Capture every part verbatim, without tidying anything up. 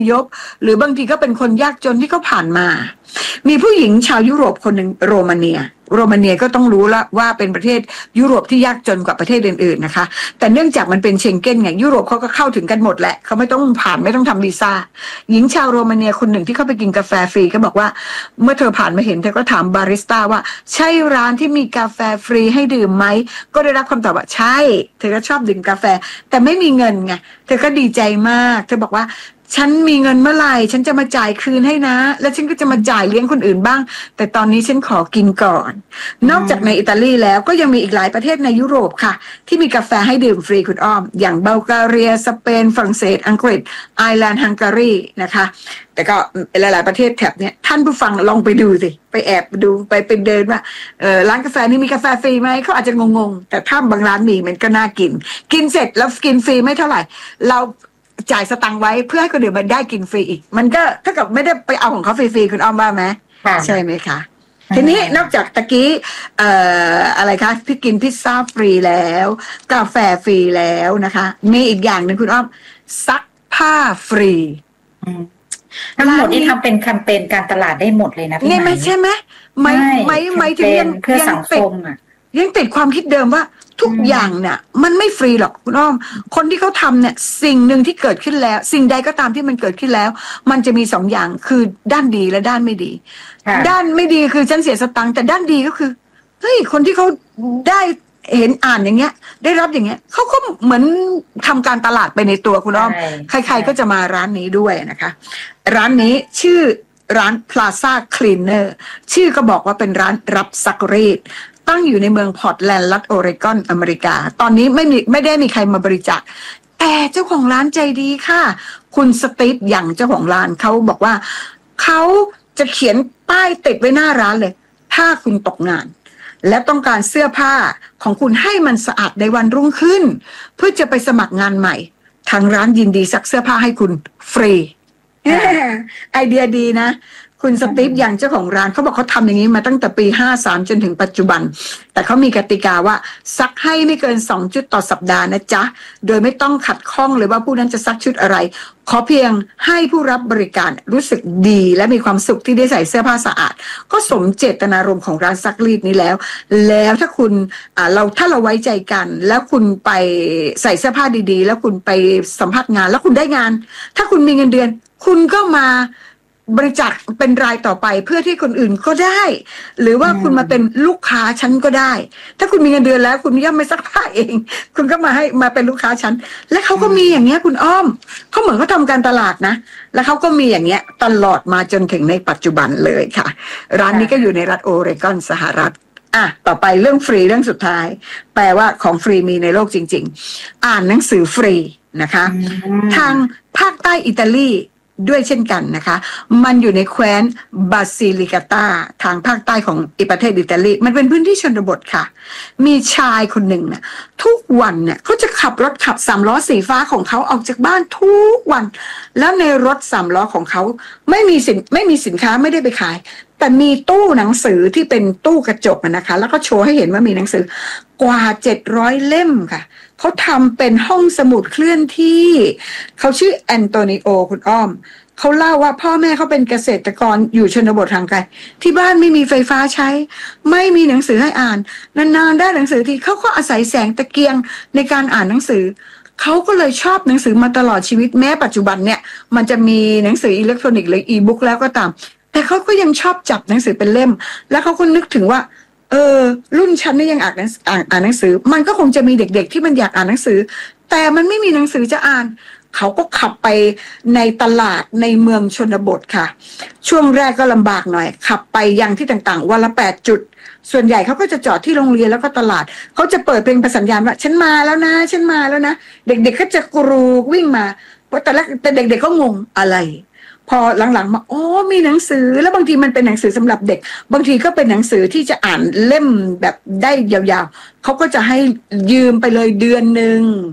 ยพหรือบางทีก็เป็นคนยากจนที่เขาผ่านมามีผู้หญิงชาวยุโรปคนหนึ่งโรมาเนียโรมาเนียก็ต้องรู้ละว่าเป็นประเทศยุโรปที่ยากจนกว่าประเทศอื่นๆนะคะแต่เนื่องจากมันเป็นเชงเก้นไงยุโรปเขาก็เข้าถึงกันหมดแหละเขาไม่ต้องผ่านไม่ต้องทำวีซ่าหญิงชาวโรมาเนียคนหนึ่งที่เข้าไปกินกาแฟฟรีก็บอกว่าเมื่อเธอผ่านมาเห็นเธอก็ถามบาริสต้าว่าใช่ร้านที่มีกาแฟฟรีให้ดื่มไหมก็ได้รับคำตอบว่าใช่เธอก็ชอบดื่มกาแฟแต่ไม่มีเงินไงเธอก็ดีใจมากเธอบอกว่าฉันมีเงินเมื่อไหร่ฉันจะมาจ่ายคืนให้นะแล้วฉันก็จะมาจ่ายเลี้ยงคนอื่นบ้างแต่ตอนนี้ฉันขอกินก่อนนอกจากในอิตาลีแล้วก็ยังมีอีกหลายประเทศในยุโรปค่ะที่มีกาแฟให้ดื่มฟรีคุณอ้อมอย่างบัลแกเรียสเปนฝรั่งเศสอังกฤษไอร์แลนด์ฮังการีนะคะแต่ก็หลายๆประเทศแถบเนี้ยท่านผู้ฟังลองไปดูสิไปแอบดูไปเป็นเดินว่าเออร้านกาแฟนี่มีกาแฟฟรีไหมเขาอาจจะงงๆแต่ถ้าบางร้านมีมันก็น่ากินกินเสร็จแล้วกินฟรีไม่เท่าไหร่เราจ่ายสตังค์ไว้เพื่อให้คนอื่นมันได้กินฟรีอีกมันก็เท่ากับไม่ได้ไปเอาของเขาฟรีๆคุณอ้อมว่าไหมใช่ไหมคะทีนี้นอกจากตะกี้เอ่ออะไรคะที่กินพิซซ่าฟรีแล้วกาแฟฟรีแล้วนะคะมีอีกอย่างหนึ่งคุณอ้อมซักผ้าฟรีทั้งหมดที่ทำเป็นแคมเปญการตลาดได้หมดเลยนะพี่ไหมใช่ไหมไม่ไม่ไม่ถึงยังเพื่อสังคมอ่ะยังติดความคิดเดิมว่าทุกอย่างเนี่ยมันไม่ฟรีหรอกคุณอ้อมคนที่เขาทำเนี่ยสิ่งหนึ่งที่เกิดขึ้นแล้วสิ่งใดก็ตามที่มันเกิดขึ้นแล้วมันจะมีสองอย่างคือด้านดีและด้านไม่ดีด้านไม่ดีคือฉันเสียสตังค์แต่ด้านดีก็คือเฮ้ยคนที่เขาได้เห็นอ่านอย่างเงี้ยได้รับอย่างเงี้ยเขาก็เหมือนทำการตลาดไปในตัวคุณอ้อมใครๆก็จะมาร้านนี้ด้วยนะคะร้านนี้ชื่อร้าน Plaza Cleaner ชื่อก็บอกว่าเป็นร้านรับซักรีดตั้งอยู่ในเมืองพอร์ตแลนด์รัฐโอเรกอนอเมริกาตอนนี้ไม่มีไม่ได้มีใครมาบริจาคแต่เจ้าของร้านใจดีค่ะคุณสตีฟอย่างเจ้าของร้านเขาบอกว่าเขาจะเขียนป้ายติดไว้หน้าร้านเลยถ้าคุณตกงานและต้องการเสื้อผ้าของคุณให้มันสะอาดในวันรุ่งขึ้นเพื่อจะไปสมัครงานใหม่ทางร้านยินดีซักเสื้อผ้าให้คุณฟรีไอเดียดีนะคุณสตีฟอย่างเจ้าของร้านเขาบอกเขาทำอย่างนี้มาตั้งแต่ปีห้าสามจนถึงปัจจุบันแต่เขามีกติกาว่าซักให้ไม่เกินสองชุดต่อสัปดาห์นะจ๊ะโดยไม่ต้องขัดข้องเลยว่าผู้นั้นจะซักชุดอะไรขอเพียงให้ผู้รับบริการรู้สึกดีและมีความสุขที่ได้ใส่เสื้อผ้าสะอาดก็สมเจตนารมณ์ของร้านซักรีดนี้แล้วแล้วถ้าคุณอ่าเราถ้าเราไว้ใจกันแล้วคุณไปใส่เสื้อผ้าดีๆแล้วคุณไปสัมภาษณ์งานแล้วคุณได้งานถ้าคุณมีเงินเดือนคุณก็มาบริจาคเป็นรายต่อไปเพื่อที่คนอื่นก็ได้หรือว่าคุณมาเป็นลูกค้าฉันก็ได้ถ้าคุณมีเงินเดือนแล้วคุณย่อมไม่ซักผ้าเองคุณก็มาให้มาเป็นลูกค้าฉันและเขาก็มีอย่างเงี้ยคุณอ้อมเขาเหมือนเขาทำการตลาดนะแล้วเขาก็มีอย่างเงี้ยตลอดมาจนถึงในปัจจุบันเลยค่ะร้านนี้ก็อยู่ในรัฐโอเรกอนสหรัฐอ่ะต่อไปเรื่องฟรีเรื่องสุดท้ายแปลว่าของฟรีมีในโลกจริงๆอ่านหนังสือฟรีนะคะทางภาคใต้อิตาลีด้วยเช่นกันนะคะมันอยู่ในแคว้นบาซิลิกาตาทางภาคใต้ของประเทศอิตาลีมันเป็นพื้นที่ชนบทค่ะมีชายคนหนึ่งนะทุกวันเนี่ยเขาจะขับรถขับสามล้อสีฟ้าของเขาออกจากบ้านทุกวันแล้วในรถสามล้อของเขาไม่มีสินไม่มีสินค้าไม่ได้ไปขายแต่มีตู้หนังสือที่เป็นตู้กระจกนะคะแล้วก็โชว์ให้เห็นว่ามีหนังสือกว่าเจ็ดร้อยเล่มค่ะเขาทำเป็นห้องสมุดเคลื่อนที่เขาชื่อแอนโตนิโอคุณอ้อมเขาเล่าว่าพ่อแม่เขาเป็นเกษตรกรอยู่ชนบททางไกลที่บ้านไม่มีไฟฟ้าใช้ไม่มีหนังสือให้อ่านนานๆได้หนังสือทีเขาก็อาศัยแสงตะเกียงในการอ่านหนังสือเขาก็เลยชอบหนังสือมาตลอดชีวิตแม้ปัจจุบันเนี่ยมันจะมีหนังสืออิเล็กทรอนิกส์หรืออีบุ๊กแล้วก็ตามแต่เขาก็ยังชอบจับหนังสือเป็นเล่มแล้วเขาก็นึกถึงว่าเออรุ่นฉันนี่ยังอ่านอ่านอ่านหนังสือมันก็คงจะมีเด็กๆที่มันอยากอ่านหนังสือแต่มันไม่มีหนังสือจะอ่านเขาก็ขับไปในตลาดในเมืองชนบทค่ะช่วงแรกก็ลำบากหน่อยขับไปยังที่ต่างๆวันละแปดจุดส่วนใหญ่เขาก็จะจอดที่โรงเรียนแล้วก็ตลาดเขาจะเปิดเพลงประสัญญาณว่าฉันมาแล้วนะฉันมาแล้วนะเด็กๆ ก็จะกรูวิ่งมาเพราะแต่แรกแต่เด็กๆก็งงอะไรพอหลังๆมาอ๋อมีหนังสือแล้วบางทีมันเป็นหนังสือสำหรับเด็กบางทีก็เป็นหนังสือที่จะอ่านเล่มแบบได้ยาวๆเขาก็จะให้ยืมไปเลยเดือนนึง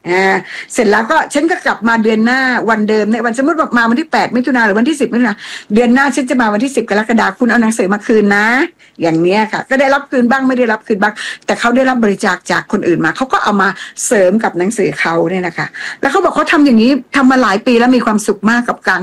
อ่าเสร็จแล้วก็ฉันก็กลับมาเดือนหน้าวันเดิมในวันสมมติว่ามาวันที่แปดมิถุนาหรือวันที่สิบมิถุนาเดือนหน้าฉันจะมาวันที่สิบกรกฎาคมคุณเอาหนังสือมาคืนนะ อย่างเนี้ยค่ะก็ได้รับคืนบ้างไม่ได้รับคืนบ้างแต่เขาได้รับบริจาคจากคนอื่นมาเขาก็เอามาเสริมกับหนังสือเขาเนี่ยนะคะแล้วเขาบอกเขาทำอย่างนี้ทำมาหลายปีแล้วมีความสุขมากกับการ